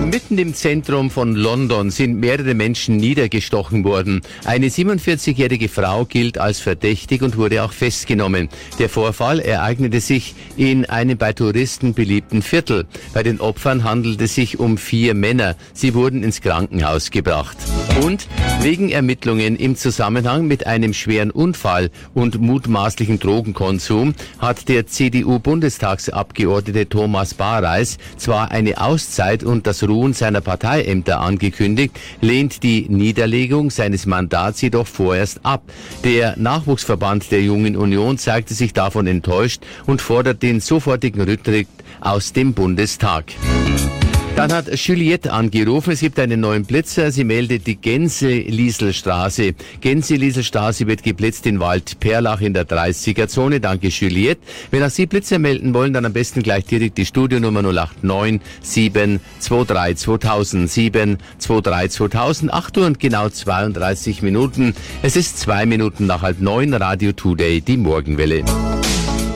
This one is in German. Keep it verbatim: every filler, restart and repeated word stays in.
Mitten im Zentrum von London sind mehrere Menschen niedergestochen worden. Eine siebenundvierzigjährige Frau gilt als verdächtig und wurde auch festgenommen. Der Vorfall ereignete sich in einem bei Touristen beliebten Viertel. Bei den Opfern handelte es sich um vier Männer. Sie wurden ins Krankenhaus gebracht. Und wegen Ermittlungen im Zusammenhang mit einem schweren Unfall und mutmaßlichen Drogenkonsum hat der C D U-Bundestagsabgeordnete Thomas Bareis zwar eine Auszeit und das Ruhen seiner Parteiämter angekündigt, lehnt die Niederlegung seines Mandats jedoch vorerst ab. Der Nachwuchsverband der Jungen Union zeigte sich davon enttäuscht und fordert den sofortigen Rücktritt aus dem Bundestag. Dann hat Juliette angerufen, es gibt einen neuen Blitzer, sie meldet die Gänse-Liesel-Straße. Gänse-Liesel-Straße wird geblitzt in Waldperlach in der dreißiger-Zone. Danke Juliette. Wenn auch Sie Blitzer melden wollen, dann am besten gleich direkt die Studionummer null acht neun sieben zwei drei zweitausend, sieben zwei drei zweitausend, acht Uhr und genau zweiunddreißig Minuten. Es ist zwei Minuten nach halb neun, Radio Today, die Morgenwelle.